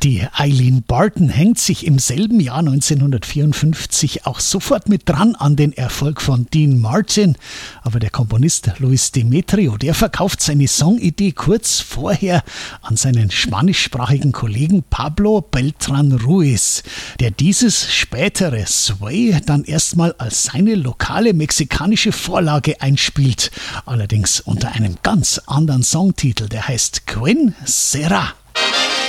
Die Eileen Barton hängt sich im selben Jahr 1954 auch sofort mit dran an den Erfolg von Dean Martin. Aber der Komponist Luis Demetrio, der verkauft seine Songidee kurz vorher an seinen spanischsprachigen Kollegen Pablo Beltrán Ruiz, der dieses spätere Sway dann erstmal als seine lokale mexikanische Vorlage einspielt. Allerdings unter einem ganz anderen Songtitel, der heißt Quien Será.